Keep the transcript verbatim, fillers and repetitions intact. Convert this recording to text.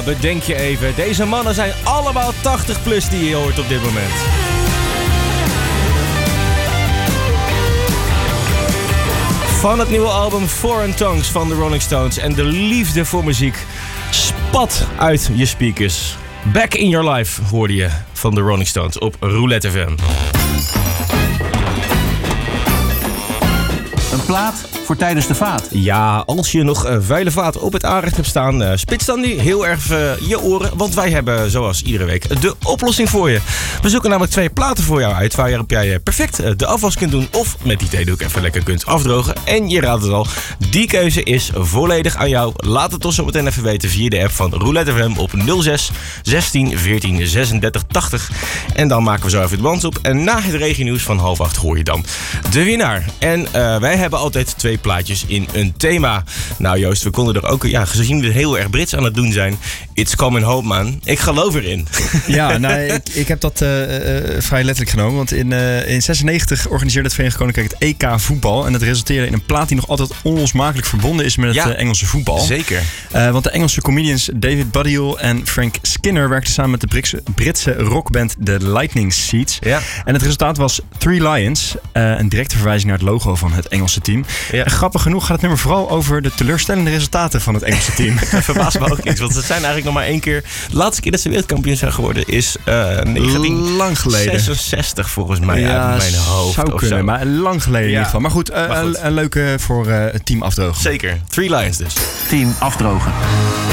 bedenk je even. Deze mannen zijn allemaal tachtig plus die je hoort op dit moment. Van het nieuwe album Foreign Tongues van de Rolling Stones. En de liefde voor muziek spat uit je speakers. Back in Your Life hoorde je van de Rolling Stones op Roulette F M. Een plaat voor tijdens de vaat. Ja, als je nog uh, vuile vaat op het aanrecht hebt staan, uh, spits dan die heel erg uh, je oren. Want wij hebben, zoals iedere week, de oplossing voor je. We zoeken namelijk twee platen voor jou uit waarop jij perfect uh, de afwas kunt doen. Of met die theedoek even lekker kunt afdrogen. En je raadt het al, die keuze is volledig aan jou. Laat het ons zo meteen even weten via de app van Roulette F M op nul zes zestien veertien zesendertig tachtig. En dan maken we zo even de band op. En na het regennieuws van half acht hoor je dan de winnaar. En uh, wij hebben altijd twee plaatjes in een thema. Nou Joost, we konden er ook, ja, gezien we heel erg Brits aan het doen zijn. It's coming home, man. Ik geloof erin. Ja, nou, ik, ik heb dat uh, uh, vrij letterlijk genomen. Want in, uh, in zesennegentig organiseerde het Verenigd Koninkrijk het E K voetbal. En dat resulteerde in een plaat die nog altijd onlosmakelijk verbonden is met het ja, uh, Engelse voetbal. Zeker. Uh, want de Engelse comedians David Baddiel en Frank Skinner werkten samen met de Britse, Britse rockband The Lightning Seeds. Ja. En het resultaat was Three Lions. Uh, een directe verwijzing naar het logo van het Engelse team. Ja. En grappig genoeg gaat het nummer vooral over de teleurstellende resultaten van het Engelse team. Verbaast me ook niks, want het zijn eigenlijk nog maar één keer. De laatste keer dat ze wereldkampioen zijn geworden is uh, negentien lang geleden. zesenzestig volgens mij ja, uit mijn hoofd. Zou kunnen, zo. Maar lang geleden ja. in ieder geval. Maar goed, uh, maar goed. Een, een leuke voor uh, het team afdrogen. Zeker. Three Lions dus. Team afdrogen.